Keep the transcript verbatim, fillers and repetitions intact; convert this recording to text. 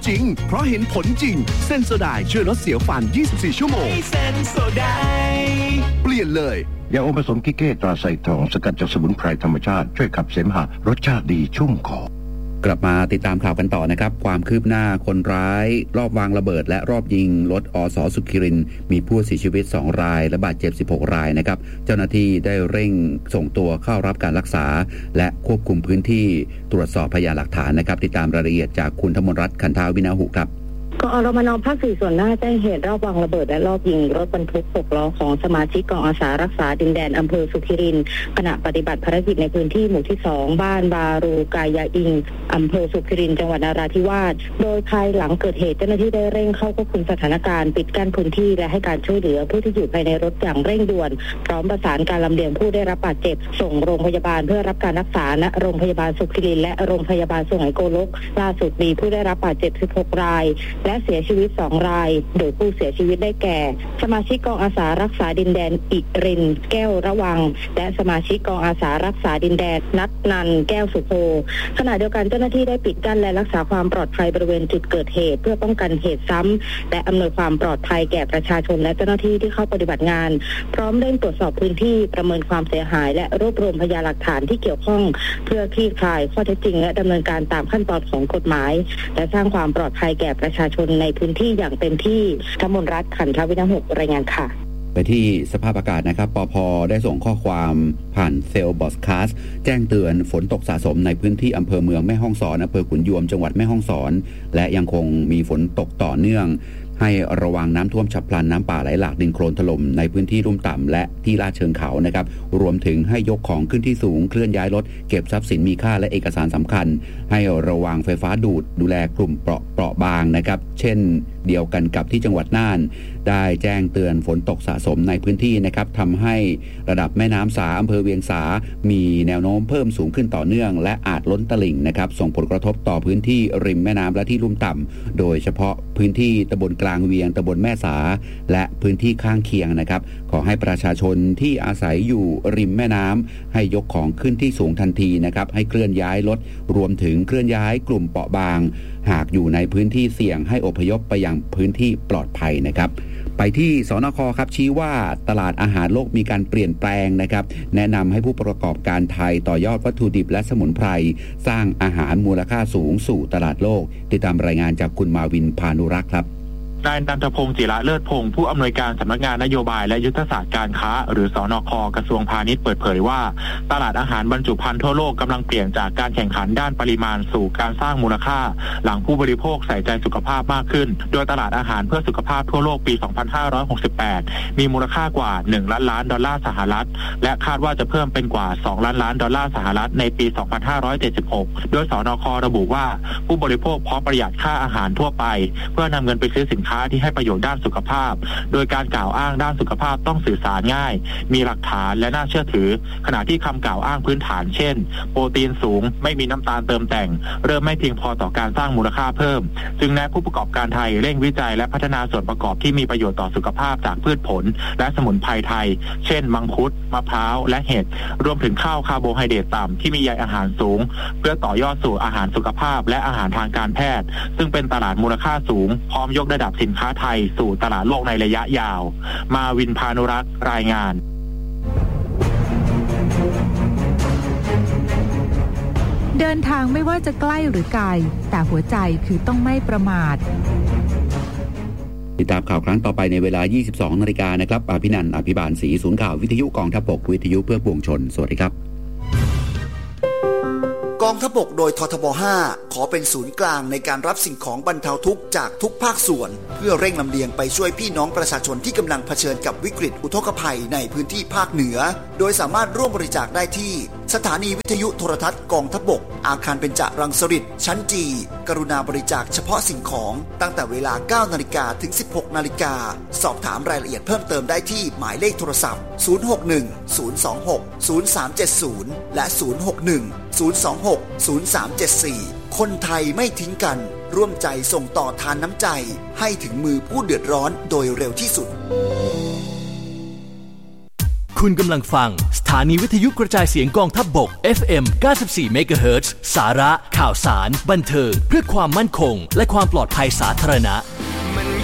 จริงเพราะเห็นผลจริงเซนโซไดช่วยลดเสียวฟันยี่สิบสี่ชั่วโมงเซนโซไดเปลี่ยนเลยยาอมผสมกิเก้ตราไซทองสกัดจากสมุนไพรธรรมชาติช่วยขับเสมหะรสชาติดีชุ่มคอกลับมาติดตามข่าวกันต่อนะครับความคืบหน้าคนร้ายรอบวางระเบิดและรอบยิงรถอส.สุขิรินทร์มีผู้เสียชีวิตสองรายและบาดเจ็บสิบหกรายนะครับเจ้าหน้าที่ได้เร่งส่งตัวเข้ารับการรักษาและควบคุมพื้นที่ตรวจสอบพยานหลักฐานนะครับติดตามรายละเอียดจากคุณธมนรัตน์ขันธาวินาหุครับกอรมน.ภาคสี่ส่วนหน้าแจ้งเหตุรอบวางระเบิดและรอบยิงรถบรรทุกหกล้อของสมาชิกกองอาสารักษาดินแดนอำเภอสุขิรินทร์ขณะปฏิบัติภารกิจในพื้นที่หมู่ที่สองบ้านบารูกายาอิงอำเภอสุขิรินทร์จังหวัดนราธิวาสโดยภายหลังเกิดเหตุเจ้าหน้าที่ได้เร่งเข้าควบคุมสถานการณ์ปิดกั้นพื้นที่และให้การช่วยเหลือผู้ที่อยู่ภายในรถอย่างเร่งด่วนพร้อมประสานการลำเลียงผู้ได้รับบาดเจ็บส่งโรงพยาบาลเพื่อรับการรักษาณโรงพยาบาลสุขิรินทร์และโรงพยาบาลสุไหงโกลกล่าสุดมีผู้ได้รับบาดเจ็บสิบหกรายและเสียชีวิตสองรายโดยผู้เสียชีวิตได้แก่สมาชิกกองอาสารักษาดินแดนอิรินแก้วระวังและสมาชิกกองอาสารักษาดินแดนนัดนันแก้วสุโภขณะเดียวกันเจ้าหน้าที่ได้ปิดกั้นและรักษาความปลอดภัยบริเวณจุดเกิดเหตุเพื่อป้องกันเหตุซ้ำและอำนวยความปลอดภัยแก่ประชาชนและเจ้าหน้าที่ที่เข้าปฏิบัติงานพร้อมเร่งตรวจสอบพื้นที่ประเมินความเสียหายและรวบรวมพยานหลักฐานที่เกี่ยวข้องเพื่อคลี่คลายข้อเท็จจริงและดำเนินการตามขั้นตอนของกฎหมายและสร้างความปลอดภัยแก่ประชาชนในพื้นที่อย่างเต็มที่ธมนรัตน์ขันธวินาหุรายงานค่ะไปที่สภาพอากาศนะครับปภ.ได้ส่งข้อความผ่านเซลบอสคาสแจ้งเตือนฝนตกสะสมในพื้นที่อำเภอเมืองแม่ฮ่องสอนอำเภอขุนยวมจังหวัดแม่ฮ่องสอนและยังคงมีฝนตกต่อเนื่องให้ระวังน้ำท่วมฉับพลันน้ำป่าไหลหลากดินโคลนถล่มในพื้นที่ลุ่มต่ำและที่ลาดเชิงเขานะครับรวมถึงให้ยกของขึ้นที่สูงเคลื่อนย้ายรถเก็บทรัพย์สินมีค่าและเอกสารสำคัญให้ระวังไฟฟ้าดูดดูแลกลุ่มเปราะเปราะบางนะครับเช่นเดียวกันกับที่จังหวัดน่านได้แจ้งเตือนฝนตกสะสมในพื้นที่นะครับทำให้ระดับแม่น้ำสาอำเภอเวียงสามีแนวโน้มเพิ่มสูงขึ้นต่อเนื่องและอาจล้นตลิ่งนะครับส่งผลกระทบต่อพื้นที่ริมแม่น้ำและที่ลุ่มต่ำโดยเฉพาะพื้นที่ตำบลกลางเวียงตำบลแม่สาและพื้นที่ข้างเคียงนะครับขอให้ประชาชนที่อาศัยอยู่ริมแม่น้ำให้ยกของขึ้นที่สูงทันทีนะครับให้เคลื่อนย้ายรถรวมถึงเคลื่อนย้ายกลุ่มเปราะบางหากอยู่ในพื้นที่เสี่ยงให้อพยพไปยังพื้นที่ปลอดภัยนะครับไปที่สนค.ครับชี้ว่าตลาดอาหารโลกมีการเปลี่ยนแปลงนะครับแนะนำให้ผู้ประกอบการไทยต่อยอดวัตถุดิบและสมุนไพรสร้างอาหารมูลค่าสูงสู่ตลาดโลกติดตามรายงานจากคุณมาวินพานุรักษ์ครับนายนันทพงศ์จิระเลิศพงศ์ผู้อำนวยการสำนักงานนโยบายและยุทธศาสตร์การค้าหรือสนค.กระทรวงพาณิชย์เปิดเผยว่าตลาดอาหารบรรจุภัณฑ์ทั่วโลกกำลังเปลี่ยนจากการแข่งขันด้านปริมาณสู่การสร้างมูลค่าหลังผู้บริโภคใส่ใจสุขภาพมากขึ้นโดยตลาดอาหารเพื่อสุขภาพทั่วโลกปี สองพันห้าร้อยหกสิบแปด มีมูลค่ากว่าหนึ่งล้านล้านดอลลาร์สหรัฐและคาดว่าจะเพิ่มเป็นกว่าสองล้านล้านดอลลาร์สหรัฐในปี สองพันห้าร้อยเจ็ดสิบหก โดยสนค.ระบุว่าผู้บริโภคพร้อมประหยัดค่าอาหารทั่วไปเพื่อนำเงินไปซื้อสินค้าที่ให้ประโยชน์ด้านสุขภาพโดยการกล่าวอ้างด้านสุขภาพต้องสื่อสารง่ายมีหลักฐานและน่าเชื่อถือขณะที่คำกล่าวอ้างพื้นฐานเช่นโปรตีนสูงไม่มีน้ำตาลเติมแต่งเริ่มไม่เพียงพอต่อการสร้างมูลค่าเพิ่มจึงแนะผู้ประกอบการไทยเร่งวิจัยและพัฒนาส่วนประกอบที่มีประโยชน์ต่อสุขภาพจากพืชผลและสมุนไพรไทยเช่นมังคุดมะพร้าวและเห็ดรวมถึงข้าวคาร์โบไฮเดรตต่ำที่มีใยอาหารสูงเพื่อต่อยอดสู่อาหารสุขภาพและอาหารทางการแพทย์ซึ่งเป็นตลาดมูลค่าสูงพร้อมยกระดับสินค้าไทยสู่ตลาดโลกในระยะยาวมาวินพานุรักษ์รายงานเดินทางไม่ว่าจะใกล้หรือไกลแต่หัวใจคือต้องไม่ประมาทติดตามข่าวครั้งต่อไปในเวลา ยี่สิบสองนาฬิกานะครับอภินันท์อภิบาลศรีศูนย์ข่าววิทยุกองทัพบกวิทยุเพื่อปวงชนสวัสดีครับกองทัพบกโดยททบห้าขอเป็นศูนย์กลางในการรับสิ่งของบรรเทาทุกข์จากทุกภาคส่วนเพื่อเร่งลำเลียงไปช่วยพี่น้องประชาชนที่กำลังเผชิญกับวิกฤตอุทกภัยในพื้นที่ภาคเหนือโดยสามารถร่วมบริจาคได้ที่สถานีวิทยุโทรทัศน์กองทัพบกอาคารเบญจรังสฤษฎ์ชั้นจีกรุณาบริจาคเฉพาะสิ่งของตั้งแต่เวลา เก้านาฬิกา ถึง สิบหกนาฬิกาสอบถามรายละเอียดเพิ่มเติมได้ที่หมายเลขโทรศัพท์ศูนย์ หก หนึ่ง ศูนย์ สอง หก ศูนย์ สาม เจ็ด ศูนย์และศูนย์ หก หนึ่ง ศูนย์ สอง หก ศูนย์ สาม เจ็ด สี่คนไทยไม่ทิ้งกันร่วมใจส่งต่อทานน้ำใจให้ถึงมือผู้เดือดร้อนโดยเร็วที่สุดคุณกำลังฟังสถานีวิทยุกระจายเสียงกองทัพบก เอฟ เอ็ม เก้าสิบสี่ เมกะเฮิรตซ์ สาระข่าวสารบันเทิงเพื่อความมั่นคงและความปลอดภัยสาธารณะ